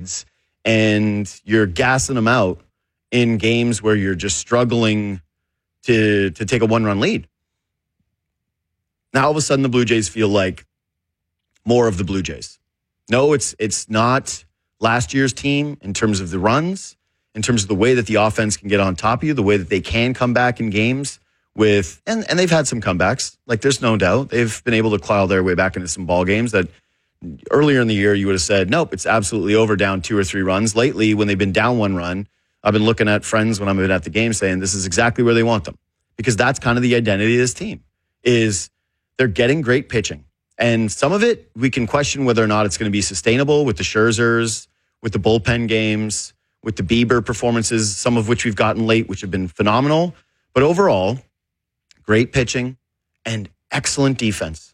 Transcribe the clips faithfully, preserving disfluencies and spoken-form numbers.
leads and you're gassing them out in games where you're just struggling to, to take a one-run lead. Now, all of a sudden, the Blue Jays feel like more of the Blue Jays. No, it's it's not last year's team in terms of the runs, in terms of the way that the offense can get on top of you, the way that they can come back in games with, and, and they've had some comebacks. Like, there's no doubt. They've been able to claw their way back into some ball games that earlier in the year you would have said, nope, it's absolutely over, down two or three runs. Lately, when they've been down one run, I've been looking at friends when I've been at the game saying this is exactly where they want them. Because that's kind of the identity of this team, is they're getting great pitching. And some of it, we can question whether or not it's going to be sustainable with the Scherzers, with the bullpen games, with the Bieber performances, some of which we've gotten late, which have been phenomenal. But overall, great pitching and excellent defense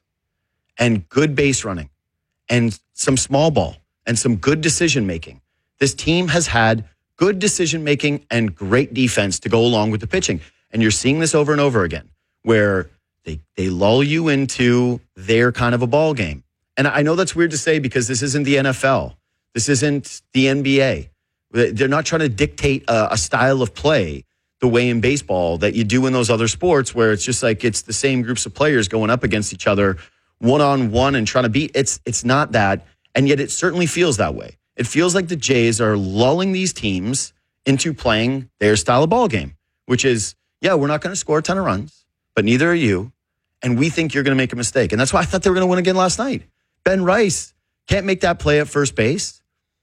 and good base running and some small ball and some good decision-making. This team has had good decision-making and great defense to go along with the pitching. And you're seeing this over and over again, where They they lull you into their kind of a ball game. And I know that's weird to say because this isn't the N F L. This isn't the N B A. They're not trying to dictate a, a style of play the way in baseball that you do in those other sports where it's just like it's the same groups of players going up against each other one-on-one and trying to beat. It's, it's not that, and yet it certainly feels that way. It feels like the Jays are lulling these teams into playing their style of ball game, which is, yeah, we're not going to score a ton of runs, but neither are you. And we think you're going to make a mistake. And that's why I thought they were going to win again last night. Ben Rice can't make that play at first base.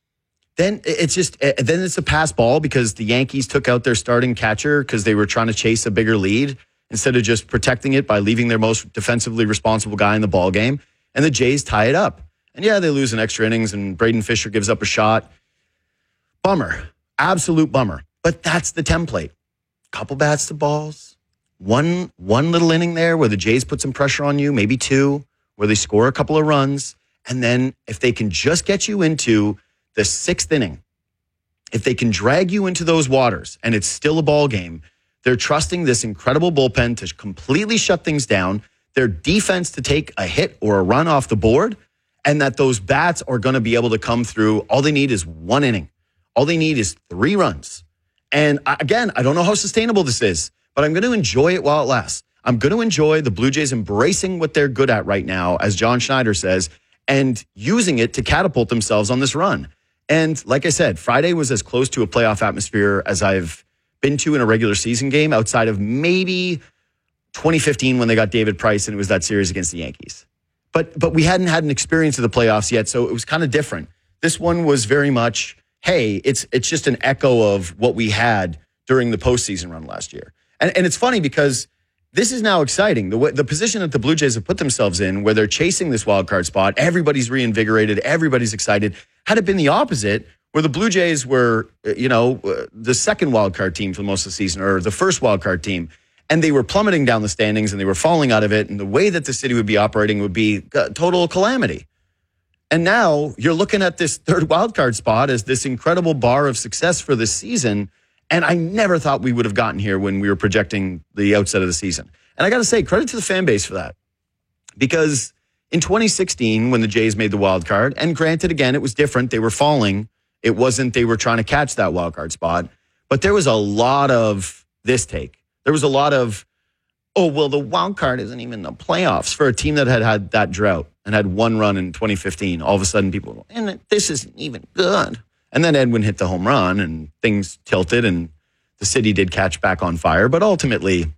Then it's just, then it's a pass ball because the Yankees took out their starting catcher because they were trying to chase a bigger lead instead of just protecting it by leaving their most defensively responsible guy in the ball game. And the Jays tie it up. And yeah, they lose in extra innings and Braden Fisher gives up a shot. Bummer. Absolute bummer. But that's the template. Couple bats to balls. One one little inning there where the Jays put some pressure on you, maybe two, where they score a couple of runs. And then if they can just get you into the sixth inning, if they can drag you into those waters and it's still a ball game, they're trusting this incredible bullpen to completely shut things down, their defense to take a hit or a run off the board, and that those bats are going to be able to come through. All they need is one inning. All they need is three runs. And again, I don't know how sustainable this is, but I'm going to enjoy it while it lasts. I'm going to enjoy the Blue Jays embracing what they're good at right now, as John Schneider says, and using it to catapult themselves on this run. And like I said, Friday was as close to a playoff atmosphere as I've been to in a regular season game outside of maybe twenty fifteen when they got David Price and it was that series against the Yankees. But but we hadn't had an experience of the playoffs yet, so it was kind of different. This one was very much, hey, it's it's just an echo of what we had during the postseason run last year. And, and it's funny because this is now exciting. The way, the position that the Blue Jays have put themselves in, where they're chasing this wild card spot, everybody's reinvigorated, everybody's excited. Had it been the opposite, where the Blue Jays were, you know, the second wild card team for most of the season, or the first wild card team, and they were plummeting down the standings and they were falling out of it, and the way that the city would be operating would be a total calamity. And now you're looking at this third wild card spot as this incredible bar of success for this season. And I never thought we would have gotten here when we were projecting the outset of the season. And I got to say, credit to the fan base for that. Because in twenty sixteen, when the Jays made the wild card, and granted, again, it was different. They were falling. It wasn't they were trying to catch that wild card spot. But there was a lot of this take. There was a lot of, oh, well, the wild card isn't even the playoffs for a team that had had that drought and had one run in twenty fifteen. All of a sudden, people were, and this isn't even good. And then Edwin hit the home run and things tilted and the city did catch back on fire. But ultimately,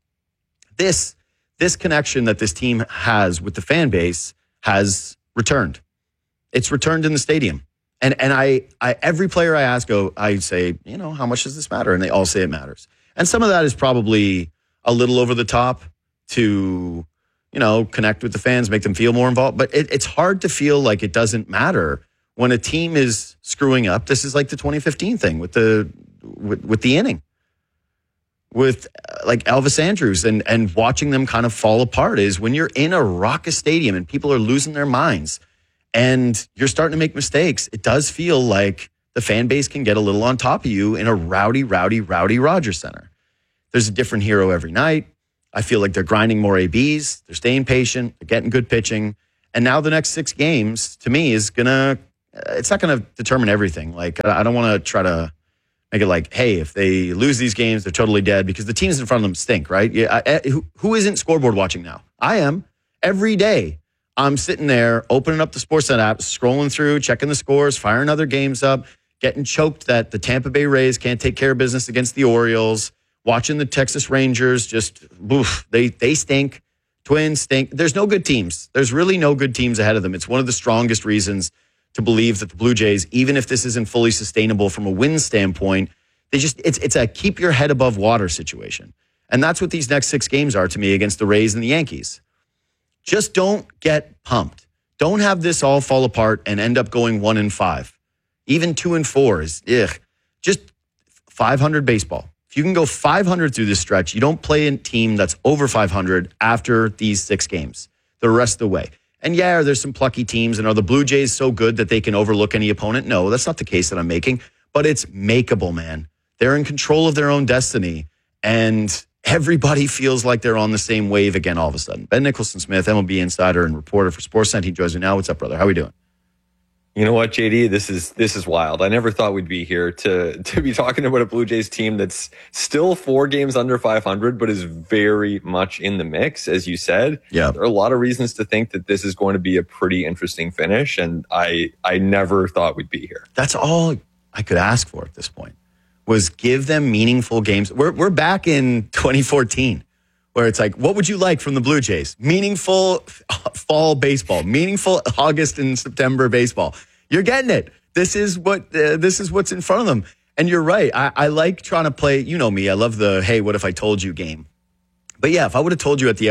this this connection that this team has with the fan base has returned. It's returned in the stadium. And and I, I every player I ask, go, I say, you know, how much does this matter? And they all say it matters. And some of that is probably a little over the top to, you know, connect with the fans, make them feel more involved. But it, it's hard to feel like it doesn't matter when a team is screwing up. This is like the twenty fifteen thing with the with, with the inning, with uh, like Elvis Andrus and and watching them kind of fall apart is when you're in a raucous stadium and people are losing their minds and you're starting to make mistakes. It does feel like the fan base can get a little on top of you in a rowdy, rowdy, rowdy Rogers Center. There's a different hero every night. I feel like they're grinding more A Bs. They're staying patient. They're getting good pitching. And now the next six games, to me, is going to it's not going to determine everything. Like, I don't want to try to make it like, hey, if they lose these games, they're totally dead because the teams in front of them stink, right? Yeah, I, I, who, who isn't scoreboard watching now? I am. Every day, I'm sitting there, opening up the Sportsnet app, scrolling through, checking the scores, firing other games up, getting choked that the Tampa Bay Rays can't take care of business against the Orioles, watching the Texas Rangers just, oof, they, they stink. Twins stink. There's no good teams. There's really no good teams ahead of them. It's one of the strongest reasons to believe that the Blue Jays, even if this isn't fully sustainable from a win standpoint, they just it's it's a keep your head above water situation. And that's what these next six games are to me against the Rays and the Yankees. Just don't get pumped. Don't have this all fall apart and end up going one and five. Even two and four is ugh. Just five hundred baseball. If you can go five hundred through this stretch, you don't play a team that's over five hundred after these six games the rest of the way. And yeah, there's some plucky teams. And are the Blue Jays so good that they can overlook any opponent? No, that's not the case that I'm making. But it's makeable, man. They're in control of their own destiny. And everybody feels like they're on the same wave again all of a sudden. Ben Nicholson-Smith, M L B insider and reporter for Sportsnet. He joins me now. What's up, brother? How are we doing? You know what, J D? This is this is wild. I never thought we'd be here to to be talking about a Blue Jays team that's still four games under five hundred, but is very much in the mix, as you said. Yeah, there are a lot of reasons to think that this is going to be a pretty interesting finish, and I I never thought we'd be here. That's all I could ask for at this point, was give them meaningful games. We're we're back in twenty fourteen. Where it's like, what would you like from the Blue Jays? Meaningful fall baseball, meaningful August and September baseball. You're getting it. This is what uh, this is what's in front of them. And you're right. I, I like trying to play. You know me. I love the hey, what if I told you game. But yeah, if I would have told you at the